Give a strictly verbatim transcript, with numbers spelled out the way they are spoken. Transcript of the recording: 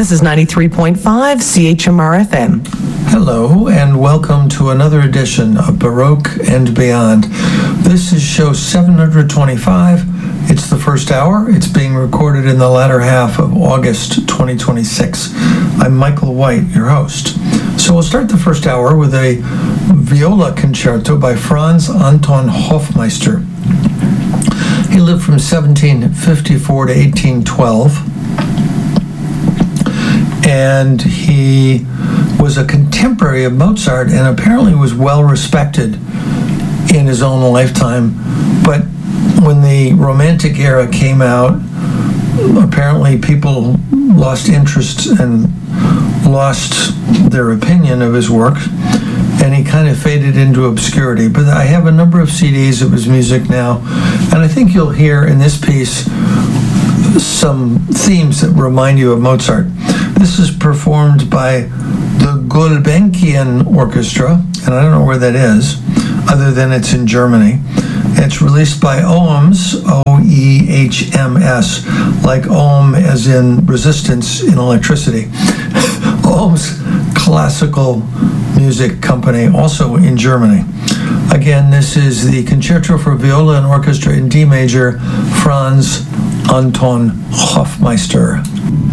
This is ninety-three point five C H M R F M. Hello, and welcome to another edition of Baroque and Beyond. This is show seven hundred twenty-five. It's the first hour. It's being recorded in the latter half of August twenty twenty-six. I'm Michael White, your host. So we'll start the first hour with a viola concerto by Franz Anton Hofmeister. He lived from seventeen fifty-four to eighteen twelve, and he was a contemporary of Mozart and apparently was well respected in his own lifetime. But when the Romantic era came out, apparently people lost interest and lost their opinion of his work, and he kind of faded into obscurity. But I have a number of C Ds of his music now, and I think you'll hear in this piece some themes that remind you of Mozart. This is performed by the Gulbenkian Orchestra, and I don't know where that is, other than it's in Germany. It's released by O E H M S, O E H M S, like ohm as in resistance in electricity. O E H M S Classical Music Company, also in Germany. Again, this is the Concerto for Viola and Orchestra in D major, Franz Anton Hofmeister.